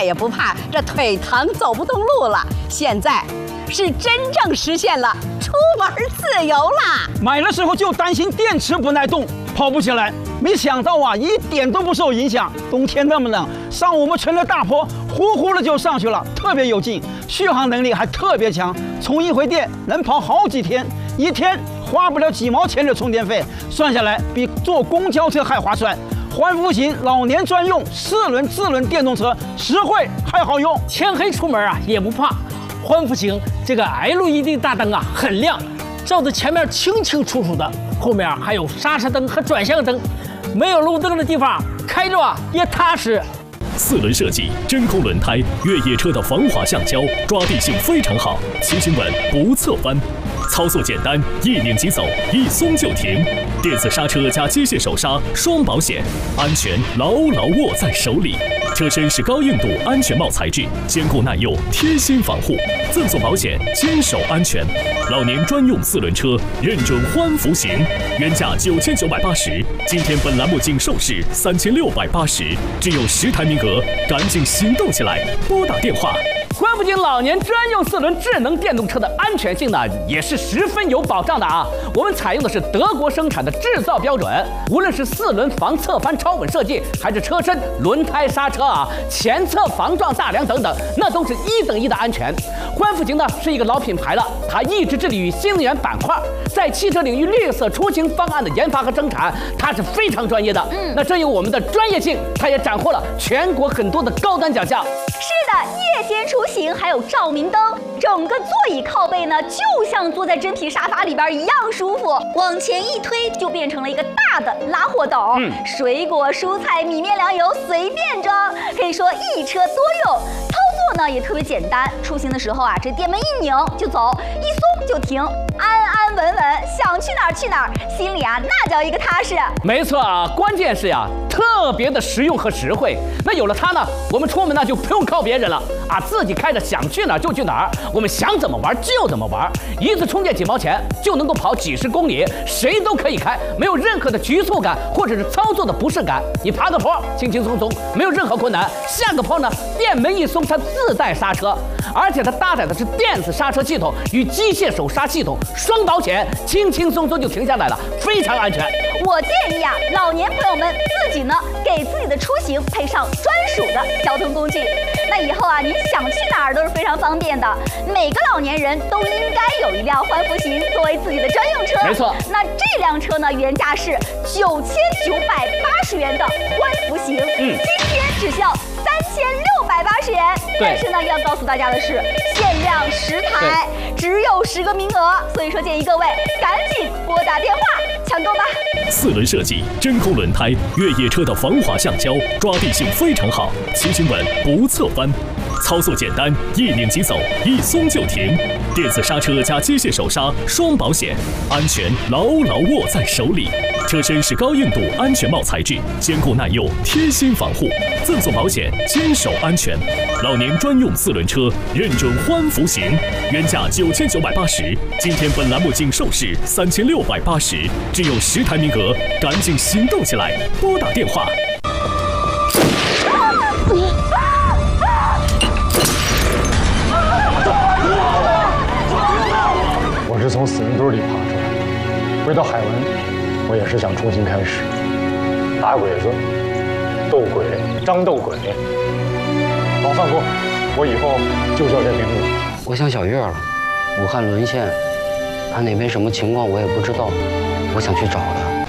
再也不怕这腿疼走不动路了。现在是真正实现了出门自由啦！ 买的时候就担心电池不耐冻，跑不起来，没想到啊，一点都不受影响。冬天那么冷，上我们村的大坡，呼呼的就上去了，特别有劲，续航能力还特别强，充一回电能跑好几天，一天花不了几毛钱的充电费，算下来比坐公交车还划算。环福型老年专用4轮智能电动车，实惠还好用， 天黑出门啊也不怕。环福型这个 LED 大灯啊很亮，照的前面清清楚楚的，后面还有刹车灯和转向灯，没有路灯的地方开着啊也踏实。 4轮设计，真空轮胎，越野车的防滑橡胶，抓地性非常好，骑行稳不侧翻。操作简单，一拧即走，一松就停。电子刹车加机械手刹，双保险，安全牢牢握在手里。车身是高硬度安全帽材质，坚固耐用，贴心防护，赠送保险，坚守安全。老年专用4轮车，认准欢福型，原价9980，今天本栏目仅售市3680，只有10台名额，赶紧行动起来，拨打电话。 环福型老年专用4轮智能电动车的安全性呢，也是十分有保障的啊。我们采用的是德国生产的制造标准，无论是4轮防侧翻超稳设计，还是车身、轮胎、刹车啊、前侧防撞大梁等等，那都是1等1的安全。环福型呢是一个老品牌了，它一直致力于新能源板块，在汽车领域绿色出行方案的研发和生产，它是非常专业的。那正有我们的专业性，它也斩获了全国很多的高端奖项。 是的，夜间出行还有照明灯，整个座椅靠背呢，就像坐在真皮沙发里边一样舒服，往前一推就变成了一个大的拉货斗，水果、蔬菜、米面粮油随便装，可以说一车多用。操作呢也特别简单，出行的时候啊，这电门一拧就走，一松就停，安安稳稳，想去哪儿去哪儿，心里啊那叫一个踏实。 没错啊，关键是呀，特别的实用和实惠。那有了它呢，我们出门呢就不用靠别人了啊，自己开着想去哪儿就去哪儿，我们想怎么玩就怎么玩，一次充电几毛钱就能够跑几十公里，谁都可以开，没有任何的局促感或者是操作的不适感。你爬个坡轻轻松松，没有任何困难；下个坡呢，电门一松它自带刹车，而且它搭载的是电子刹车系统与机械手刹系统，双保险，轻轻松松就停下来了，非常安全。 我建议啊，老年朋友们自己呢给自己的出行配上专属的交通工具，那以后啊，您想去哪儿都是非常方便的。每个老年人都应该有一辆环福型作为自己的专用车。 没错， 那这辆车呢，原价是9980元的环福型，今天只需要3680元。但是呢，要告诉大家的是，限量10台，只有10个名额，所以说建议各位赶紧拨打电话抢购吧。 4轮设计，真空轮胎，越野车的防滑橡胶，抓地性非常好，骑行稳不侧翻。操作简单，一拧即走，一松就停。电子刹车加机械手刹，双保险，安全牢牢握在手里。车身是高硬度安全帽材质，坚固耐用，贴心防护，赠送保险，坚守安全。老年专用4轮车，认准欢福型，原价9980，今天本栏目仅售市3680，只有10台名额，赶紧行动起来，拨打电话。 我是从死人堆里爬出来，回到海文，我也是想重新开始，打鬼子、斗鬼、张斗鬼。老范哥，我以后就叫这名字。 我想小月了，武汉沦陷，他那边什么情况我也不知道，我想去找他。